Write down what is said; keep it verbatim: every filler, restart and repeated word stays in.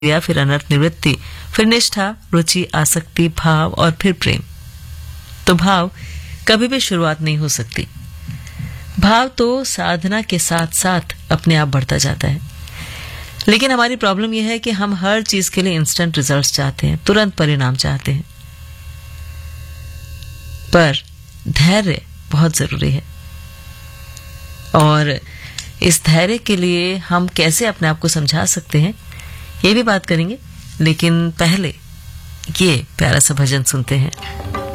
या फिर अनर्थ निवृत्ति, फिर निष्ठा, रुचि, आसक्ति, भाव और फिर प्रेम। तो भाव कभी भी शुरुआत नहीं हो सकती। भाव तो साधना के साथ साथ अपने आप बढ़ता जाता है। लेकिन हमारी प्रॉब्लम यह है कि हम हर चीज के लिए इंस्टेंट रिजल्ट्स चाहते हैं, तुरंत परिणाम चाहते हैं। पर धैर्य बहुत जरूरी है, और इस धैर्य के लिए हम कैसे अपने आप को समझा सकते हैं, ये भी बात करेंगे। लेकिन पहले ये प्यारा सा भजन सुनते हैं।